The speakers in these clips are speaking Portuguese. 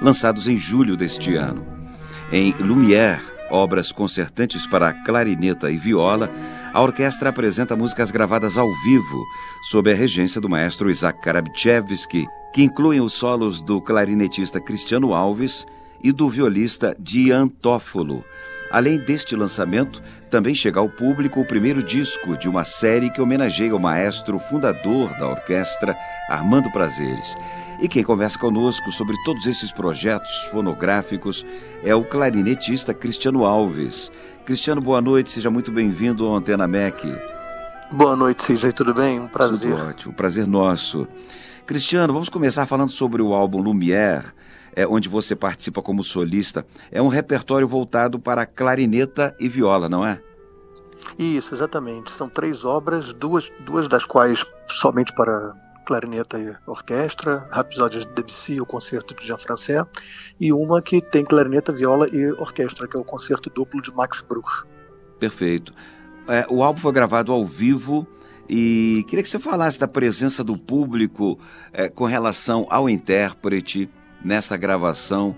lançados em julho deste ano. Em Lumière, obras concertantes para clarineta e viola, a orquestra apresenta músicas gravadas ao vivo, sob a regência do maestro Isaac Karabchevsky, que incluem os solos do clarinetista Cristiano Alves e do violista Dian Toffolo. Além deste lançamento, também chega ao público o primeiro disco de uma série que homenageia o maestro fundador da orquestra, Armando Prazeres. E quem conversa conosco sobre todos esses projetos fonográficos é o clarinetista Cristiano Alves. Cristiano, boa noite, seja muito bem-vindo ao Antena MEC. Boa noite, Sidney, tudo bem? Um prazer. Tudo ótimo, prazer nosso. Cristiano, vamos começar falando sobre o álbum Lumière, onde você participa como solista. É um repertório voltado para clarineta e viola, não é? Isso, exatamente. São 3 obras, duas das quais somente para clarineta e orquestra, Rhapsódias de Debussy, o concerto de Jean Francais, e uma que tem clarineta, viola e orquestra, que é o concerto duplo de Max Bruch. Perfeito. O álbum foi gravado ao vivo e queria que você falasse da presença do público com relação ao intérprete nessa gravação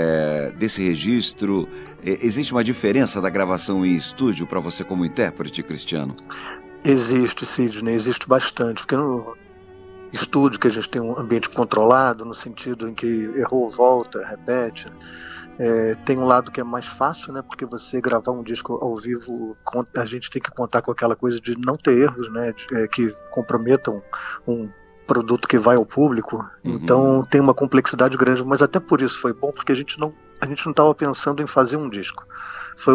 desse registro. Existe uma diferença da gravação em estúdio para você como intérprete, Cristiano? Existe, Sidney, existe bastante, porque no estúdio que a gente tem um ambiente controlado, no sentido em que errou, volta, repete, tem um lado que é mais fácil, né? Porque você gravar um disco ao vivo, a gente tem que contar com aquela coisa de não ter erros, né? Que comprometam um produto que vai ao público. Então tem uma complexidade grande, mas até por isso foi bom, porque a gente não estava pensando em fazer um disco. Foi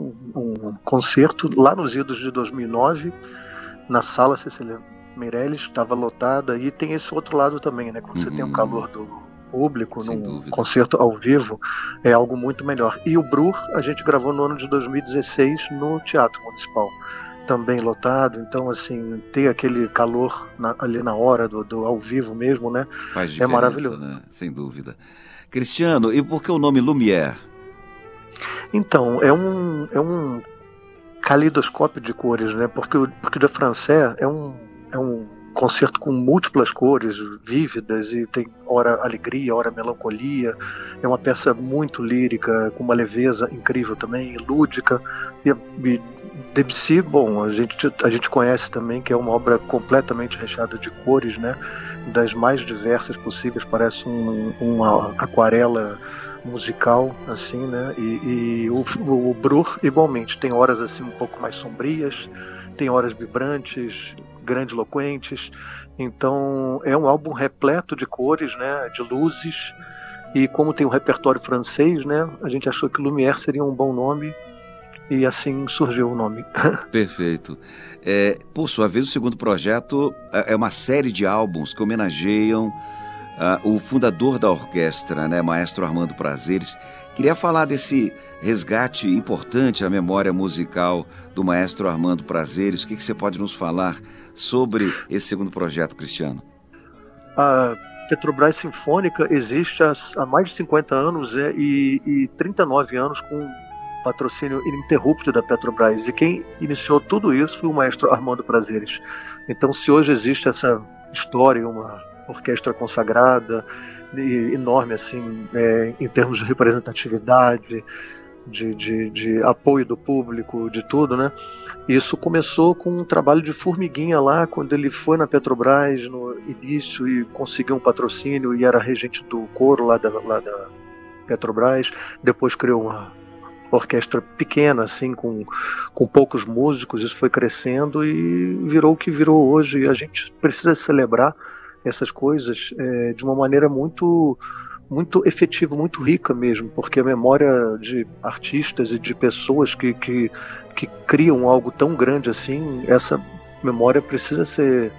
um concerto lá nos idos de 2009, na sala Cecília Meirelles, estava lotada, e tem esse outro lado também, né? Quando você tem o calor do público num concerto ao vivo, é algo muito melhor. E o Bruch a gente gravou no ano de 2016 no Teatro Municipal, também lotado. Então, assim, ter aquele calor ali na hora do ao vivo mesmo, né? Faz diferença, é maravilhoso, né? Sem dúvida. Cristiano, e por que o nome Lumière? Então, é um calidoscópio de cores, né? Porque o de Francais é um concerto com múltiplas cores vívidas, e tem hora alegria, hora melancolia. É uma peça muito lírica, com uma leveza incrível também, lúdica. E Debussy, bom, a gente conhece também, que é uma obra completamente recheada de cores, né? Das mais diversas possíveis, parece uma aquarela musical, assim, né? E o Bruch, igualmente, tem horas assim um pouco mais sombrias, tem horas vibrantes, grandiloquentes. Então é um álbum repleto de cores, né? De luzes. E como tem um repertório francês, né? A gente achou que Lumière seria um bom nome, e assim surgiu o nome. Perfeito. Por sua vez, o segundo projeto é uma série de álbuns que homenageiam o fundador da orquestra, né, maestro Armando Prazeres. Queria falar desse resgate importante à memória musical do maestro Armando Prazeres. O que você pode nos falar sobre esse segundo projeto, Cristiano? A Petrobras Sinfônica existe há mais de 50 anos e 39 anos com patrocínio ininterrupto da Petrobras. E quem iniciou tudo isso foi o maestro Armando Prazeres. Então, se hoje existe essa história, uma orquestra consagrada, enorme assim, em termos de representatividade, de apoio do público, de tudo, né? Isso começou com um trabalho de formiguinha lá, quando ele foi na Petrobras no início e conseguiu um patrocínio, e era regente do coro lá da Petrobras. Depois criou uma orquestra pequena, assim, com poucos músicos. Isso foi crescendo e virou o que virou hoje. E a gente precisa celebrar essas coisas de uma maneira muito efetiva, muito rica mesmo, porque a memória de artistas e de pessoas que criam algo tão grande assim, essa memória precisa ser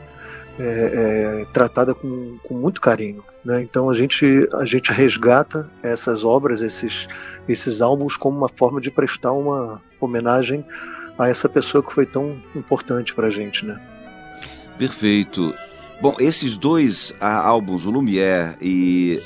tratada com muito carinho, né? Então a gente resgata essas obras, esses álbuns, como uma forma de prestar uma homenagem a essa pessoa que foi tão importante para a gente, né? Perfeito. Bom, esses dois álbuns, o Lumière e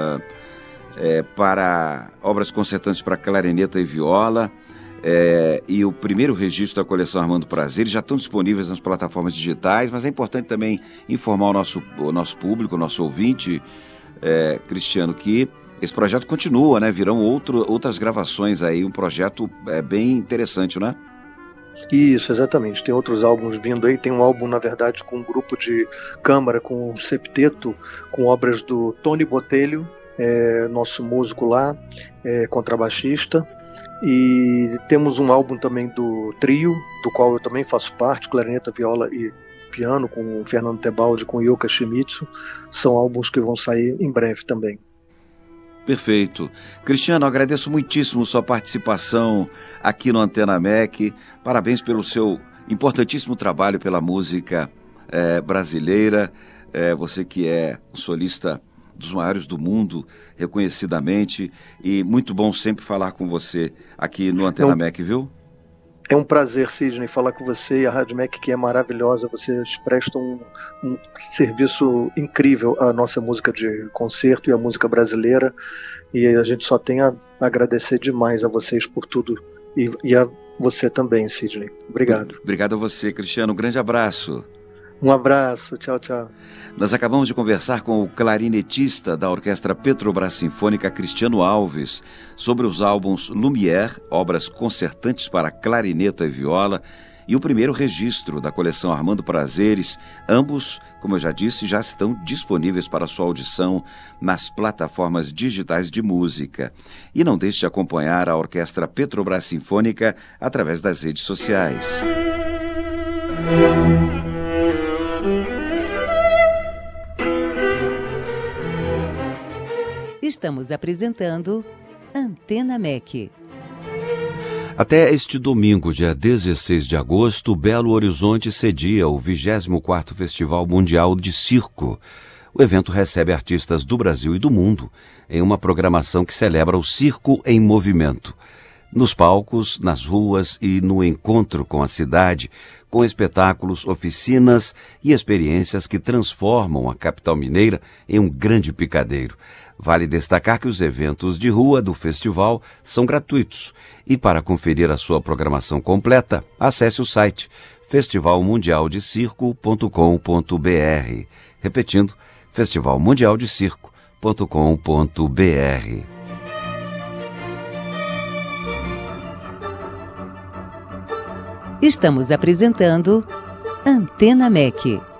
para obras concertantes para clarineta e viola, e o primeiro registro da coleção Armando Prazeres já estão disponíveis nas plataformas digitais, mas é importante também informar o nosso público, o nosso ouvinte, Cristiano, que esse projeto continua, né? Virão outras gravações aí, um projeto bem interessante, né? Isso, exatamente. Tem outros álbuns vindo aí. Tem um álbum, na verdade, com um grupo de câmara, com um septeto, com obras do Tony Botelho, nosso músico lá, contrabaixista. E temos um álbum também do trio, do qual eu também faço parte, clarineta, viola e piano, com o Fernando Tebaldi, com o Yuka Shimizu. São álbuns que vão sair em breve também. Perfeito. Cristiano, agradeço muitíssimo sua participação aqui no Antena MEC. Parabéns pelo seu importantíssimo trabalho pela música brasileira. Você que é um solista dos maiores do mundo, reconhecidamente. E muito bom sempre falar com você aqui no Antena MEC, viu? É um prazer, Sidney, falar com você e a Rádio MEC, que é maravilhosa. Vocês prestam um serviço incrível à nossa música de concerto e à música brasileira. E a gente só tem a agradecer demais a vocês por tudo. E a você também, Sidney. Obrigado. Obrigado a você, Cristiano. Um grande abraço. Um abraço. Tchau, tchau. Nós acabamos de conversar com o clarinetista da Orquestra Petrobras Sinfônica, Cristiano Alves, sobre os álbuns Lumière, obras concertantes para clarineta e viola, e o primeiro registro da coleção Armando Prazeres. Ambos, como eu já disse, já estão disponíveis para sua audição nas plataformas digitais de música. E não deixe de acompanhar a Orquestra Petrobras Sinfônica através das redes sociais. Estamos apresentando Antena MEC. Até este domingo, dia 16 de agosto, Belo Horizonte cedia o 24º Festival Mundial de Circo. O evento recebe artistas do Brasil e do mundo em uma programação que celebra o circo em movimento. Nos palcos, nas ruas e no encontro com a cidade, com espetáculos, oficinas e experiências que transformam a capital mineira em um grande picadeiro. Vale destacar que os eventos de rua do festival são gratuitos. E para conferir a sua programação completa, acesse o site festivalmundialdecirco.com.br. Repetindo, festivalmundialdecirco.com.br. Estamos apresentando Antena MEC.